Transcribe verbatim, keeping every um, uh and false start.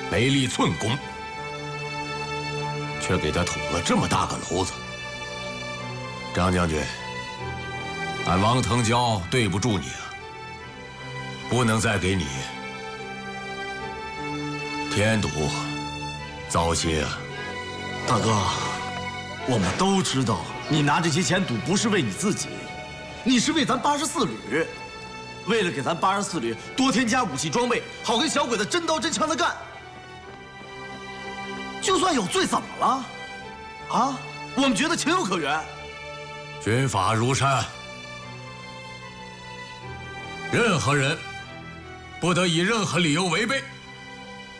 没立寸功，却给他捅了这么大个篓子。张将军，俺王腾蛟对不住你啊，不能再给你添堵糟心啊。 大哥，我们都知道你拿这些钱赌不是为你自己，你是为咱八十四旅，为了给咱八十四旅多添加武器装备，好跟小鬼子真刀真枪的干。就算有罪怎么了？啊，我们觉得情有可原。 军法如山，任何人不得以任何理由违背。